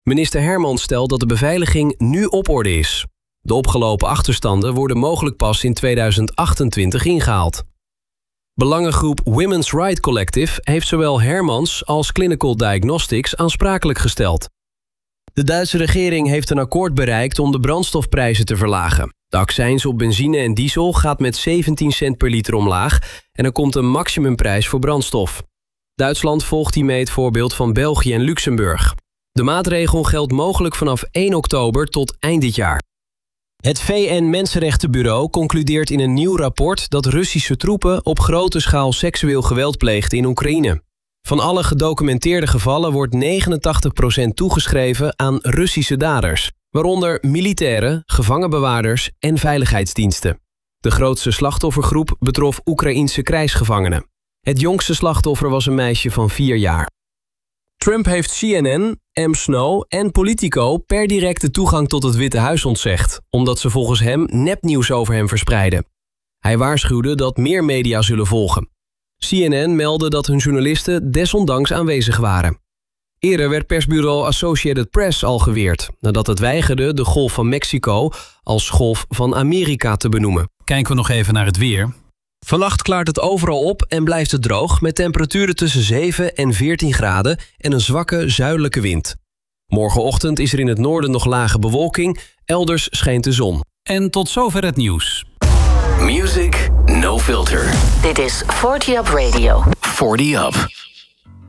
Minister Hermans stelt dat de beveiliging nu op orde is. De opgelopen achterstanden worden mogelijk pas in 2028 ingehaald. Belangengroep Women's Right Collective heeft zowel Hermans als Clinical Diagnostics aansprakelijk gesteld. De Duitse regering heeft een akkoord bereikt om de brandstofprijzen te verlagen. De accijns op benzine en diesel gaat met 17 cent per liter omlaag en er komt een maximumprijs voor brandstof. Duitsland volgt hiermee het voorbeeld van België en Luxemburg. De maatregel geldt mogelijk vanaf 1 oktober tot eind dit jaar. Het VN-Mensenrechtenbureau concludeert in een nieuw rapport dat Russische troepen op grote schaal seksueel geweld pleegden in Oekraïne. Van alle gedocumenteerde gevallen wordt 89% toegeschreven aan Russische daders, waaronder militairen, gevangenbewaarders en veiligheidsdiensten. De grootste slachtoffergroep betrof Oekraïense krijgsgevangenen. Het jongste slachtoffer was een meisje van 4 jaar. Trump heeft CNN, M. Snow en Politico per directe toegang tot het Witte Huis ontzegd, omdat ze volgens hem nepnieuws over hem verspreiden. Hij waarschuwde dat meer media zullen volgen. CNN meldde dat hun journalisten desondanks aanwezig waren. Eerder werd persbureau Associated Press al geweerd, nadat het weigerde de Golf van Mexico als Golf van Amerika te benoemen. Kijken we nog even naar het weer. Vannacht klaart het overal op en blijft het droog met temperaturen tussen 7 en 14 graden en een zwakke zuidelijke wind. Morgenochtend is er in het noorden nog lage bewolking, elders schijnt de zon. En tot zover het nieuws. Music No Filter. Dit is 40 Up Radio. 40 Up.